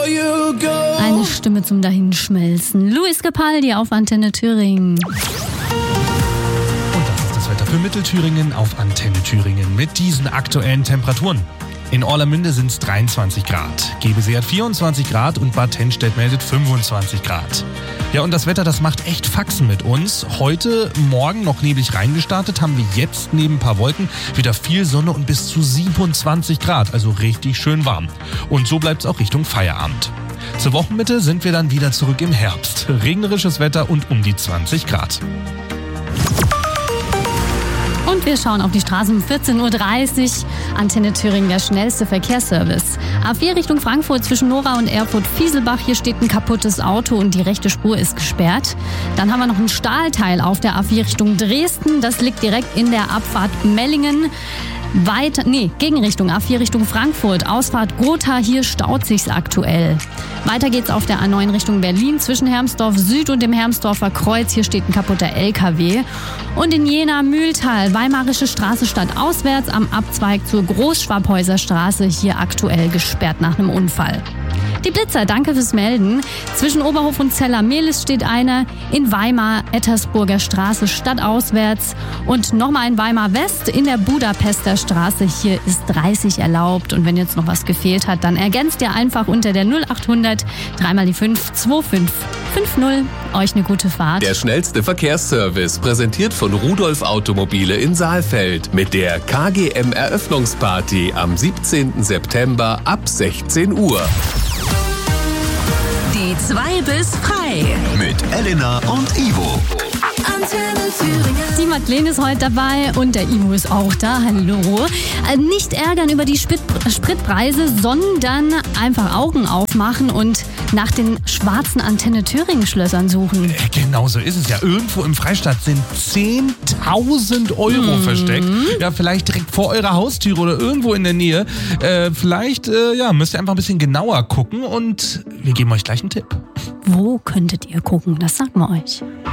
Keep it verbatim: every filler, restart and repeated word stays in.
you go. Eine Stimme zum Dahinschmelzen. Luis Capaldi auf Antenne Thüringen. Und das ist das Wetter für Mittelthüringen auf Antenne Thüringen mit diesen aktuellen Temperaturen. In Orlamünde sind es dreiundzwanzig Grad, Gebesee hat vierundzwanzig Grad und Bad Tennstedt meldet fünfundzwanzig Grad. Ja, und das Wetter, das macht echt Faxen mit uns. Heute Morgen noch neblig reingestartet, haben wir jetzt neben ein paar Wolken wieder viel Sonne und bis zu siebenundzwanzig Grad, also richtig schön warm. Und so bleibt es auch Richtung Feierabend. Zur Wochenmitte sind wir dann wieder zurück im Herbst. Regnerisches Wetter und um die zwanzig Grad. Und wir schauen auf die Straßen um vierzehn Uhr dreißig. Antenne Thüringen, der schnellste Verkehrsservice. A vier Richtung Frankfurt zwischen Nora und Erfurt-Fieselbach. Hier steht ein kaputtes Auto und die rechte Spur ist gesperrt. Dann haben wir noch ein Stahlteil auf der A vier Richtung Dresden. Das liegt direkt in der Abfahrt Mellingen. Weiter, nee, Gegenrichtung A vier Richtung Frankfurt, Ausfahrt Gotha, hier staut sich's aktuell. Weiter geht's auf der A neun Richtung Berlin zwischen Hermsdorf Süd und dem Hermsdorfer Kreuz, hier steht ein kaputter L K W. Und in Jena-Mühltal, Weimarische Straße stadtauswärts am Abzweig zur Großschwabhäuser Straße, hier aktuell gesperrt nach einem Unfall. Die Blitzer, danke fürs Melden. Zwischen Oberhof und Zeller-Mehlis steht einer. In Weimar, Ettersburger Straße stadtauswärts. Und nochmal in Weimar West in der Budapester Straße. Hier ist dreißig erlaubt. Und wenn jetzt noch was gefehlt hat, dann ergänzt ihr einfach unter der null achthundert dreimal die fünf zwei fünf fünf null. Euch eine gute Fahrt. Der schnellste Verkehrsservice, präsentiert von Rudolf Automobile in Saalfeld. Mit der K G M Eröffnungsparty am siebzehnten September ab sechzehn Uhr. Die zwei bis frei. Mit Elena und Ivo. Antenne Thüringen. Die Madeleine ist heute dabei und der Ivo ist auch da. Hallo. Äh, Nicht ärgern über die Sprit Spritpreise, sondern einfach Augen aufmachen und nach den schwarzen Antenne Thüringen-Schlössern suchen. Äh, Genau so ist es ja. Irgendwo im Freistaat sind zehntausend Euro Mhm. versteckt. Ja, vielleicht direkt vor eurer Haustüre oder irgendwo in der Nähe. Äh, vielleicht äh, ja, müsst ihr einfach ein bisschen genauer gucken und wir geben euch gleich einen Tipp. Wo könntet ihr gucken? Das sagen wir euch.